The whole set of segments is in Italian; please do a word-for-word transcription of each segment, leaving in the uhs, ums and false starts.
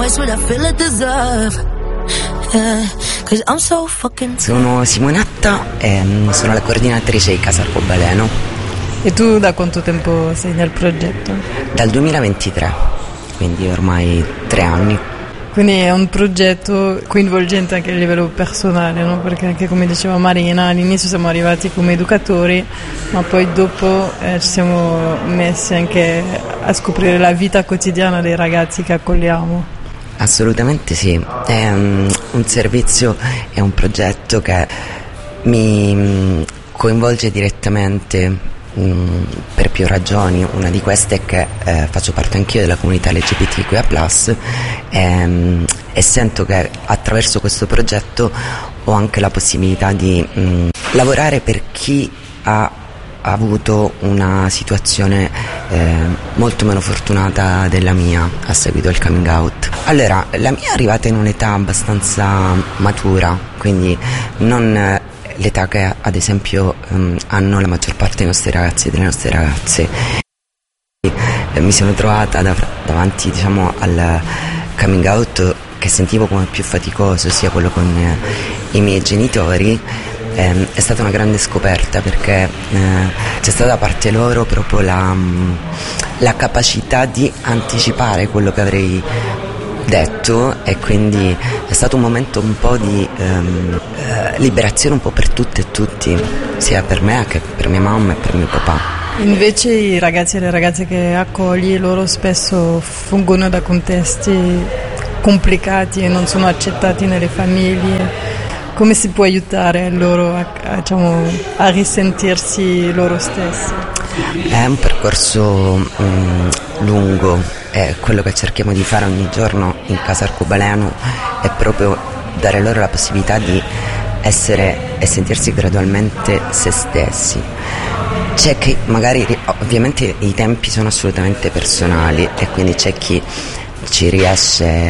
twice what I feel I deserve. Yeah, 'cause I'm so fucking. Sono Simonetta e sono la coordinatrice di Casa Arcobaleno. E tu da quanto tempo sei nel progetto? Dal duemilaventitré, quindi ormai tre anni. Quindi è un progetto coinvolgente anche a livello personale, no? Perché anche come diceva Marina, all'inizio siamo arrivati come educatori, ma poi dopo eh, ci siamo messi anche a scoprire la vita quotidiana dei ragazzi che accogliamo. Assolutamente sì, è um, un servizio, è un progetto che mi um, coinvolge direttamente per più ragioni. Una di queste è che eh, faccio parte anch'io della comunità L G B T Q I A plus, ehm, e sento che attraverso questo progetto ho anche la possibilità di mh, lavorare per chi ha avuto una situazione eh, molto meno fortunata della mia a seguito del coming out. Allora, la mia è arrivata in un'età abbastanza matura, quindi non l'età che ad esempio um, hanno la maggior parte dei nostri ragazzi e delle nostre ragazze. E mi sono trovata dav- davanti diciamo al coming out che sentivo come più faticoso, sia quello con eh, i miei genitori. Eh, è stata una grande scoperta perché eh, c'è stata da parte loro proprio la, la capacità di anticipare quello che avrei detto, e quindi è stato un momento un po' di ehm, eh, liberazione un po' per tutte e tutti, sia per me che per mia mamma e per mio papà. Invece i ragazzi e le ragazze che accogli, loro spesso fungono da contesti complicati e non sono accettati nelle famiglie. Come si può aiutare loro a, a, diciamo, a risentirsi loro stessi? È un percorso mh, lungo, e quello che cerchiamo di fare ogni giorno in Casa Arcobaleno è proprio dare loro la possibilità di essere e sentirsi gradualmente se stessi. C'è chi magari, ovviamente i tempi sono assolutamente personali, e quindi c'è chi ci riesce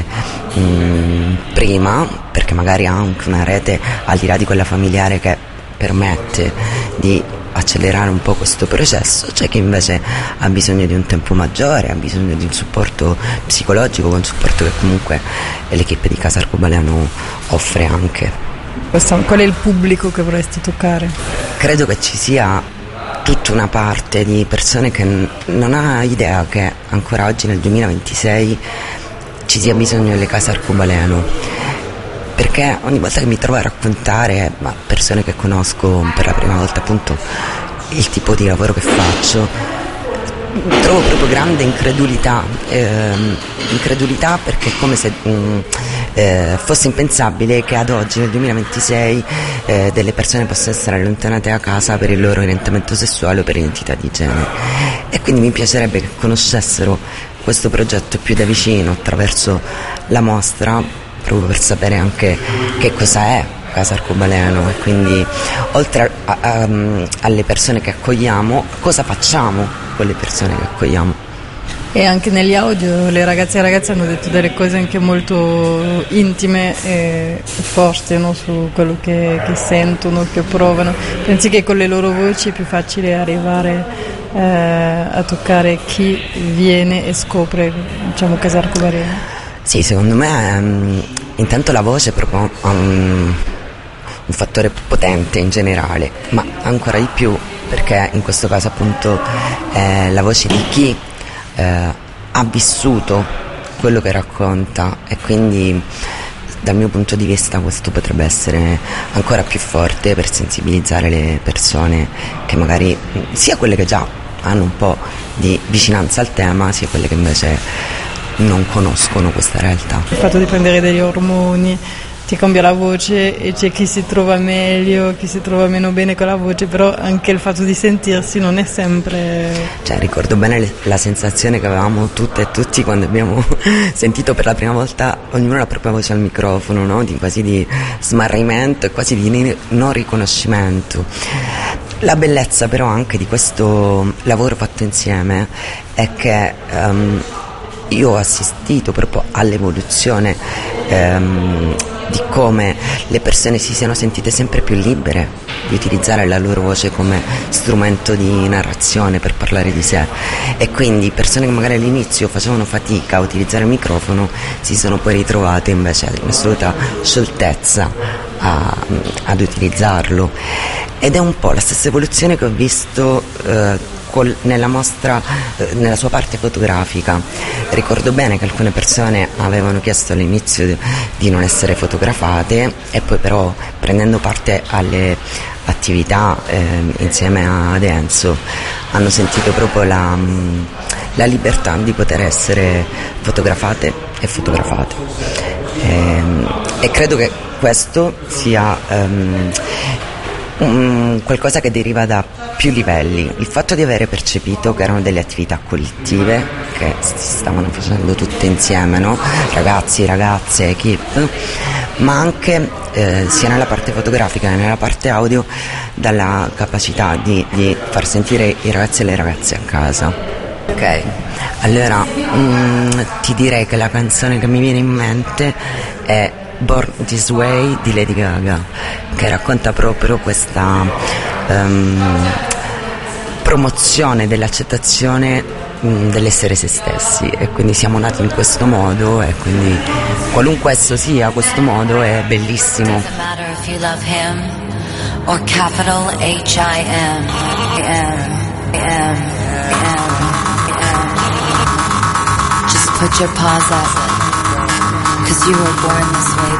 mh, prima, perché magari ha anche una rete al di là di quella familiare che permette di accelerare un po' questo processo. C'è chi invece ha bisogno di un tempo maggiore, ha bisogno di un supporto psicologico, un supporto che comunque l'equipe di Casa Arcobaleno offre anche. Qual è il pubblico che vorresti toccare? Credo che ci sia tutta una parte di persone che n- non ha idea che ancora oggi nel duemilaventisei ci sia bisogno delle Case Arcobaleno, perché ogni volta che mi trovo a raccontare a persone che conosco per la prima volta appunto il tipo di lavoro che faccio, trovo proprio grande incredulità, ehm, incredulità perché è come se mh, eh, fosse impensabile che ad oggi nel duemilaventisei eh, delle persone possano essere allontanate a casa per il loro orientamento sessuale o per identità di genere, e quindi mi piacerebbe che conoscessero questo progetto più da vicino attraverso la mostra, proprio per sapere anche che cosa è Casa Arcobaleno, e quindi oltre a, a, a, alle persone che accogliamo, cosa facciamo con le persone che accogliamo. E anche negli audio le ragazze e ragazzi hanno detto delle cose anche molto intime e forti, no? Su quello che, che sentono, che provano. Pensi che con le loro voci è più facile arrivare eh, a toccare chi viene e scopre, diciamo, Casa Arcobaleno? Sì, secondo me um, intanto la voce è proprio um, un fattore potente in generale, ma ancora di più perché in questo caso appunto è la voce di chi eh, ha vissuto quello che racconta, e quindi dal mio punto di vista questo potrebbe essere ancora più forte per sensibilizzare le persone, che magari sia quelle che già hanno un po' di vicinanza al tema, sia quelle che invece non conoscono questa realtà. Il fatto di prendere degli ormoni ti cambia la voce, e c'è chi si trova meglio, chi si trova meno bene con la voce, però anche il fatto di sentirsi non è sempre... Cioè, ricordo bene le, la sensazione che avevamo tutte e tutti quando abbiamo sentito per la prima volta ognuno la propria voce al microfono, no? Di, quasi di smarrimento e quasi di non riconoscimento. La bellezza però anche di questo lavoro fatto insieme è che um, io ho assistito proprio all'evoluzione ehm, di come le persone si siano sentite sempre più libere di utilizzare la loro voce come strumento di narrazione per parlare di sé, e quindi persone che magari all'inizio facevano fatica a utilizzare il microfono si sono poi ritrovate invece in assoluta scioltezza a, ad utilizzarlo, ed è un po' la stessa evoluzione che ho visto eh, col, nella mostra, eh, nella sua parte fotografica. Ricordo bene che alcune persone avevano chiesto all'inizio di, di non essere fotografate, e poi però prendendo parte alle attività eh, insieme ad Enzo hanno sentito proprio la, la libertà di poter essere fotografate e fotografate, e, e credo che questo sia um, um, qualcosa che deriva da più livelli. Il fatto di avere percepito che erano delle attività collettive che si stavano facendo tutte insieme, no? Ragazzi, ragazze, equip, ma anche eh, sia nella parte fotografica che nella parte audio, dalla capacità di, di far sentire i ragazzi e le ragazze a casa. Ok, allora mm, ti direi che la canzone che mi viene in mente è Born This Way di Lady Gaga, che racconta proprio questa um, promozione dell'accettazione um, dell'essere se stessi, e quindi siamo nati in questo modo, e quindi qualunque esso sia, questo modo è bellissimo. Or capital H I M M M M. Just put your paws up, 'cause you were born this way.